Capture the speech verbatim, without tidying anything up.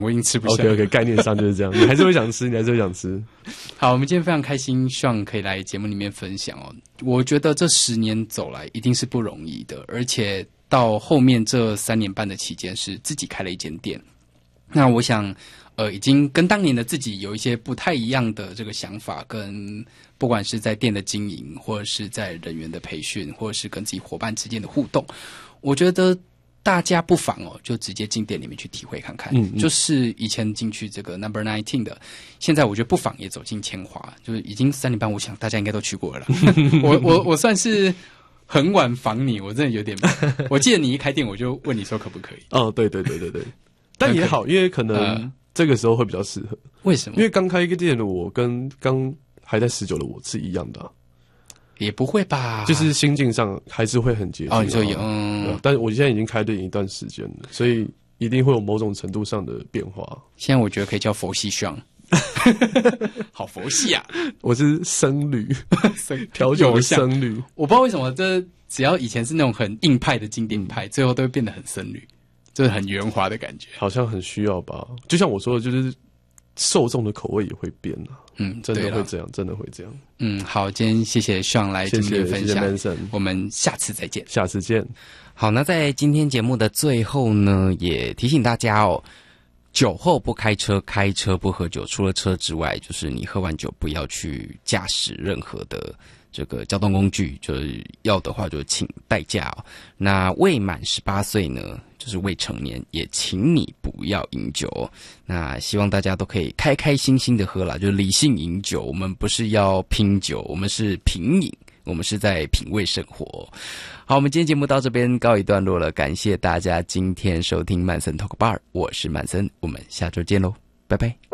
我已经吃不下。 OK OK， 概念上就是这样，你还是会想吃，你还是会想吃。 好，我们今天非常开心，希望可以来节目里面分享哦。我觉得这十年走来一定是不容易的，而且到后面这三年半的期间是自己开了一间店。那我想，呃，已经跟当年的自己有一些不太一样的这个想法，跟不管是在店的经营，或者是在人员的培训，或者是跟自己伙伴之间的互动，我觉得大家不妨哦，就直接进店里面去体会看看。嗯嗯，就是以前进去这个 Number Nineteen 的，现在我觉得不妨也走进千华，就是已经三年半，我想大家应该都去过了。我我我算是很晚访你，我真的有点，我记得你一开店我就问你说可不可以。 哦，对对对对对，但也好，因为可能这个时候会比较适合。 为什么？ 因为刚开一个店的我跟刚还在十九的我是一样的啊。 也不会吧， 就是心境上还是会很接近。 哦，你说有，嗯， 但是我现在已经开店一段时间了，所以一定会有某种程度上的变化。 现在我觉得可以叫佛系上，好佛系啊！ 我是僧侣，调酒的僧侣。 我不知道为什么，这只要以前是那种很硬派的经典派，最后都会变得很僧侣，就是很圆滑的感觉。 好像很需要吧？就像我说的，就是受众的口味也会变啊。嗯，真的会这样，真的会这样。 嗯，好，今天谢谢Sean来今天分享， 谢谢我们下次再见， 下次见。 好，那在今天节目的最后呢，也提醒大家哦，酒后不开车，开车不喝酒。除了车之外，就是你喝完酒不要去驾驶任何的这个交通工具，就是要的话就请代驾哦。那未满十八岁呢，就是未成年，也请你不要饮酒哦。那希望大家都可以开开心心的喝啦，就是理性饮酒。我们不是要拼酒，我们是品饮，我们是在品味生活。好，我们今天节目到这边告一段落了，感谢大家今天收听曼森 Talk Bar， 我是曼森，我们下周见喽，拜拜。